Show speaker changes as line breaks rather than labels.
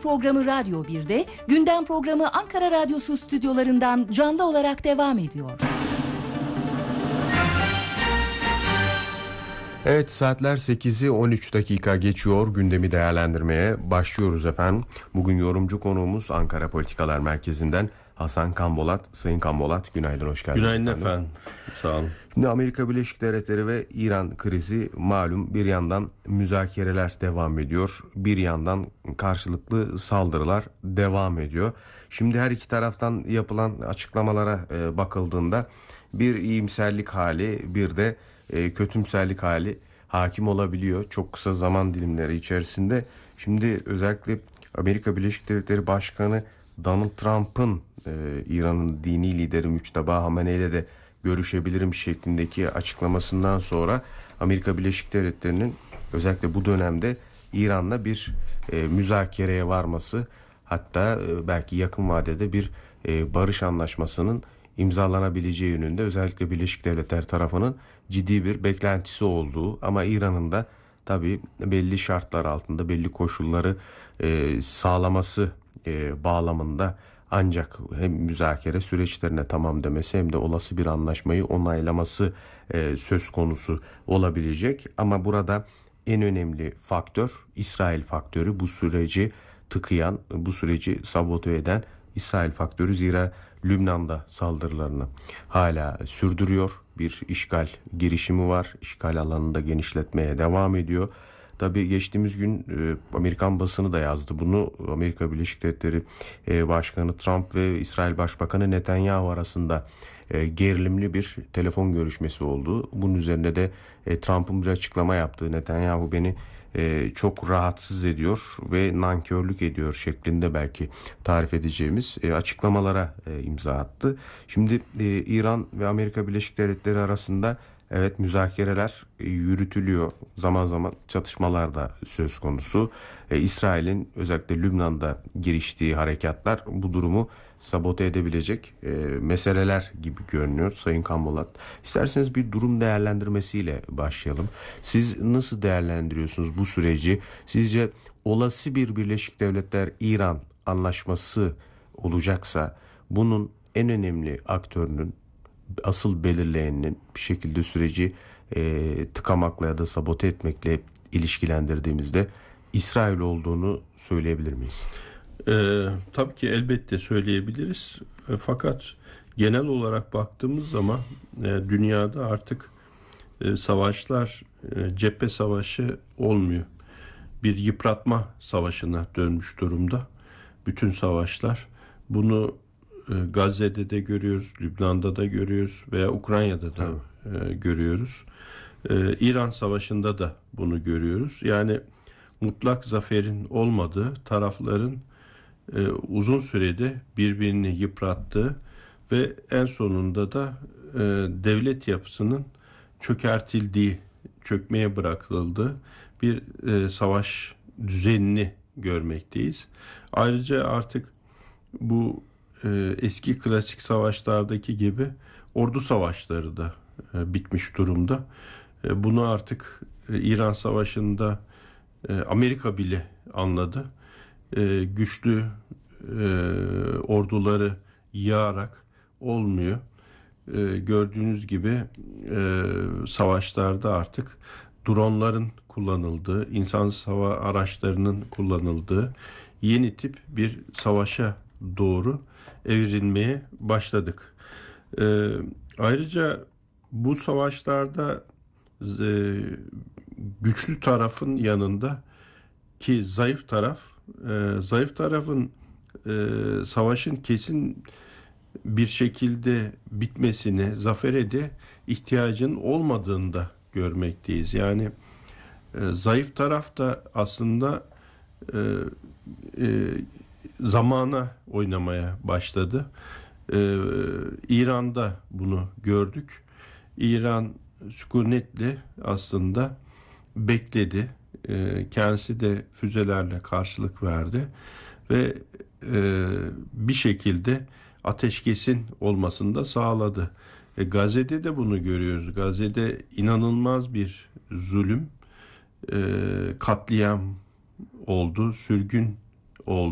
programı Radyo 1'de, gündem programı Ankara Radyosu stüdyolarından canlı olarak devam ediyor.
Evet, saatler 8'i 13 dakika geçiyor. Gündemi değerlendirmeye başlıyoruz efendim. Bugün yorumcu konuğumuz Ankara Politikalar Merkezi'nden Hasan Kanbolat. Sayın Kanbolat, günaydın, hoş geldiniz.
Günaydın efendim. Sağ olun.
Şimdi Amerika Birleşik Devletleri ve İran krizi malum, bir yandan müzakereler devam ediyor. Bir yandan karşılıklı saldırılar devam ediyor. Şimdi her iki taraftan yapılan açıklamalara bakıldığında bir iyimserlik hali, bir de kötümserlik hali hakim olabiliyor çok kısa zaman dilimleri içerisinde. Şimdi özellikle Amerika Birleşik Devletleri Başkanı Donald Trump'ın İran'ın dini lideri Müçteba Hamenei ile de görüşebilirim şeklindeki açıklamasından sonra Amerika Birleşik Devletleri'nin özellikle bu dönemde İran'la bir müzakereye varması, hatta belki yakın vadede bir barış anlaşmasının imzalanabileceği yönünde özellikle Birleşik Devletler tarafının ciddi bir beklentisi olduğu, ama İran'ın da tabii belli şartlar altında belli koşulları sağlaması bağlamında ancak hem müzakere süreçlerine tamam demesi hem de olası bir anlaşmayı onaylaması söz konusu olabilecek. Ama burada en önemli faktör İsrail faktörü, bu süreci tıkayan, bu süreci sabote eden İsrail faktörü. Zira Lübnan'da saldırılarını hala sürdürüyor. Bir işgal girişimi var. İşgal alanında genişletmeye devam ediyor. Tabii geçtiğimiz gün Amerikan basını da yazdı bunu. Amerika Birleşik Devletleri Başkanı Trump ve İsrail Başbakanı Netanyahu arasında gerilimli bir telefon görüşmesi oldu. Bunun üzerine de Trump'ın bir açıklama yaptığı, Netanyahu beni çok rahatsız ediyor ve nankörlük ediyor şeklinde belki tarif edeceğimiz açıklamalara imza attı. Şimdi İran ve Amerika Birleşik Devletleri arasında evet müzakereler yürütülüyor. Zaman zaman çatışmalar da söz konusu. İsrail'in özellikle Lübnan'da giriştiği harekatlar bu durumu sabote edebilecek meseleler gibi görünüyor. Sayın Kanbolat, isterseniz bir durum değerlendirmesiyle başlayalım. Siz nasıl değerlendiriyorsunuz bu süreci? Sizce olası bir Birleşik Devletler-İran anlaşması olacaksa bunun en önemli aktörünün, asıl belirleyeninin bir şekilde süreci tıkamakla ya da sabote etmekle ilişkilendirdiğimizde İsrail olduğunu söyleyebilir miyiz?
Tabii ki elbette söyleyebiliriz. Fakat genel olarak baktığımız zaman dünyada artık savaşlar cephe savaşı olmuyor. Bir yıpratma savaşına dönmüş durumda bütün savaşlar. Bunu Gazze'de de görüyoruz, Lübnan'da da görüyoruz veya Ukrayna'da da görüyoruz. İran Savaşı'nda da bunu görüyoruz. Yani mutlak zaferin olmadığı, tarafların uzun sürede birbirini yıprattığı ve en sonunda da devlet yapısının çökertildiği, çökmeye bırakıldığı bir savaş düzenini görmekteyiz. Ayrıca artık bu eski klasik savaşlardaki gibi ordu savaşları da bitmiş durumda. Bunu artık İran Savaşı'nda Amerika bile anladı. Güçlü orduları yığarak olmuyor. Gördüğünüz gibi savaşlarda artık dronların kullanıldığı, insansız hava araçlarının kullanıldığı yeni tip bir savaşa doğru evrilmeye başladık. Ayrıca bu savaşlarda güçlü tarafın yanında ki zayıf tarafın savaşın kesin bir şekilde bitmesine, zafere de ihtiyacın olmadığını da görmekteyiz. Yani zayıf taraf da aslında zamana oynamaya başladı. İran'da bunu gördük. İran sükunetle aslında bekledi. Kendisi de füzelerle karşılık verdi ve bir şekilde ateşkesin olmasını da sağladı. Gazze'de de bunu görüyoruz. Gazze'de inanılmaz bir zulüm, katliam oldu, sürgün oldu.